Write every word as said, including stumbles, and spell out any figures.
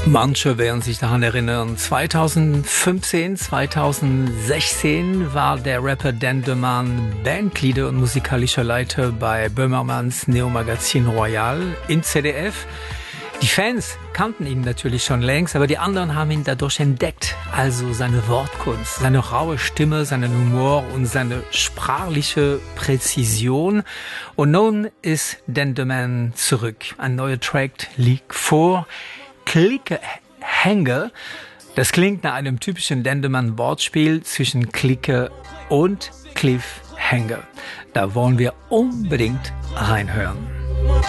Manche werden sich daran erinnern, zweitausendfünfzehn, zweitausendsechzehn war der Rapper Dendemann Bandleader und musikalischer Leiter bei Böhmermanns Neo-Magazin Royal in Z D F. Die Fans kannten ihn natürlich schon längst, aber die anderen haben ihn dadurch entdeckt. Also seine Wortkunst, seine raue Stimme, seinen Humor und seine sprachliche Präzision. Und nun ist Dendemann zurück. Ein neuer Track liegt vor. Cliffhanger. Das klingt nach einem typischen Dendemann-Wortspiel zwischen Clique und Cliffhanger. Da wollen wir unbedingt reinhören.